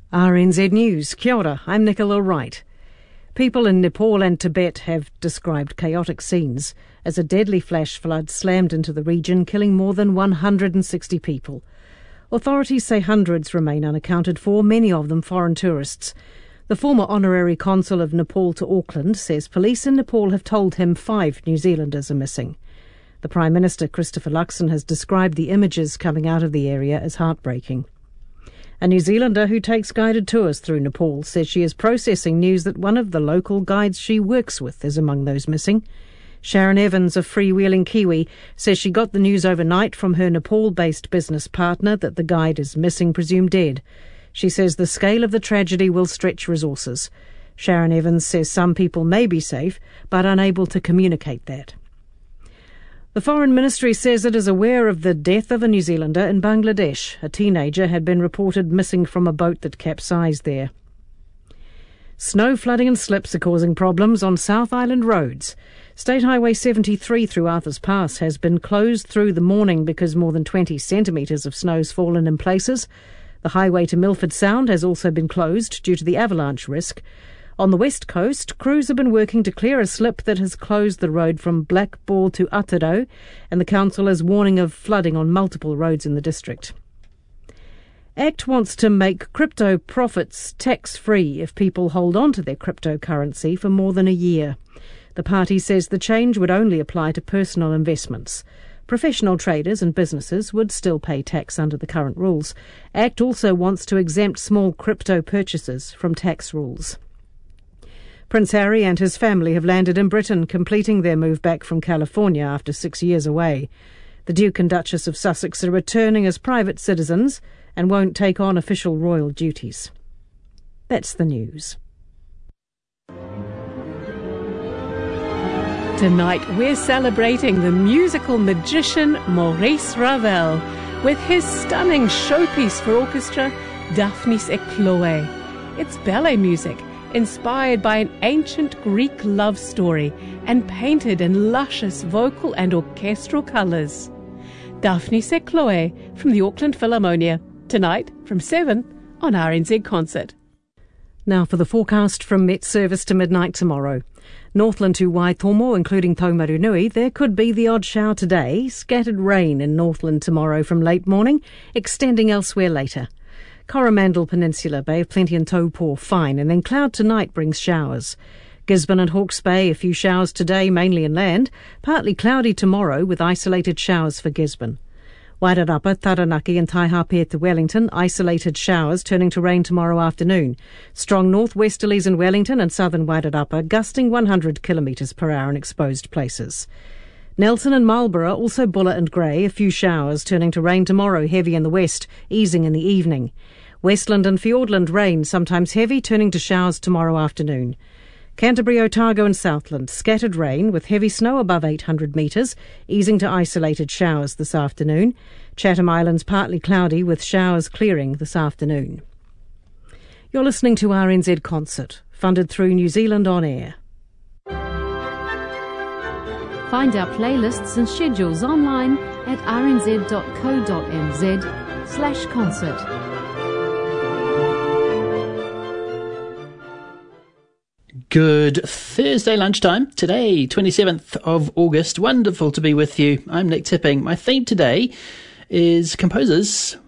RNZ News. Kia ora, I'm Nicola Wright. People in Nepal and Tibet have described chaotic scenes as a deadly flash flood slammed into the region, killing more than 160 people. Authorities say hundreds remain unaccounted for, many of them foreign tourists. The former honorary consul of Nepal to Auckland says police in Nepal have told him 5 New Zealanders are missing. The Prime Minister, Christopher Luxon, has described the images coming out of the area as heartbreaking. A New Zealander who takes guided tours through Nepal says she is processing news that one of the local guides she works with is among those missing. Sharon Evans, a freewheeling Kiwi, says she got the news overnight from her Nepal-based business partner that the guide is missing, presumed dead. She says the scale of the tragedy will stretch resources. Sharon Evans says some people may be safe, but unable to communicate that. The Foreign Ministry says it is aware of the death of a New Zealander in Bangladesh. A teenager had been reported missing from a boat that capsized there. Snow flooding and slips are causing problems on South Island roads. State Highway 73 through Arthurs Pass has been closed through the morning because more than 20 centimetres of snow has fallen in places. The highway to Milford Sound has also been closed due to the avalanche risk. On the west coast, crews have been working to clear a slip that has closed the road from Blackball to Ataro, and the council is warning of flooding on multiple roads in the district. ACT wants to make crypto profits tax-free if people hold on to their cryptocurrency for more than a year. The party says the change would only apply to personal investments. Professional traders and businesses would still pay tax under the current rules. ACT also wants to exempt small crypto purchases from tax rules. Prince Harry and his family have landed in Britain, completing their move back from California after 6 years away. The Duke and Duchess of Sussex are returning as private citizens and won't take on official royal duties. That's the news. Tonight we're celebrating the musical magician Maurice Ravel with his stunning showpiece for orchestra, Daphnis et Chloe. It's ballet music inspired by an ancient Greek love story and painted in luscious vocal and orchestral colours. Daphnis et Chloe from the Auckland Philharmonia, tonight from 7 on RNZ Concert. Now for the forecast from Met Service to midnight tomorrow. Northland to Waitomo, including Taumarunui, there could be the odd shower today. Scattered rain in Northland tomorrow from late morning, extending elsewhere later. Coromandel Peninsula, Bay of Plenty and Taupo, fine, and then cloud tonight brings showers. Gisborne and Hawke's Bay, a few showers today, mainly inland. Partly cloudy tomorrow with isolated showers for Gisborne. Wairarapa, Taranaki and Taihape to Wellington, isolated showers turning to rain tomorrow afternoon. Strong northwesterlies in Wellington and southern Wairarapa, gusting 100 kilometres per hour in exposed places. Nelson and Marlborough, also Buller and Grey, a few showers turning to rain tomorrow, heavy in the west, easing in the evening. Westland and Fiordland rain, sometimes heavy, turning to showers tomorrow afternoon. Canterbury, Otago and Southland, scattered rain with heavy snow above 800 metres, easing to isolated showers this afternoon. Chatham Islands partly cloudy with showers clearing this afternoon. You're listening to RNZ Concert, funded through New Zealand On Air. Find our playlists and schedules online at rnz.co.nz/concert. Good Thursday lunchtime. Today, 27th of August. Wonderful to be with you. I'm Nick Tipping. My theme today is composers